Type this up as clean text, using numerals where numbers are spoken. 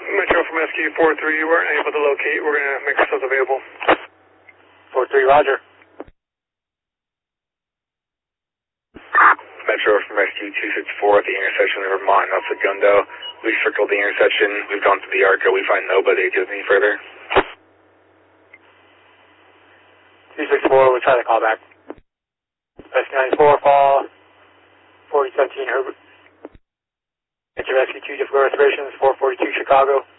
Metro from SQ43, you weren't able to locate. We're going to make ourselves available. 43, roger. Metro from SQ264 at the intersection of Vermont and El Segundo. We circled the intersection. We've gone to the ARCA. We find nobody. It goes any further. 264, we'll try to call back. SQ94, fall 4017 Herbert. Enter SQ2 difficult reservations, 442 Chicago.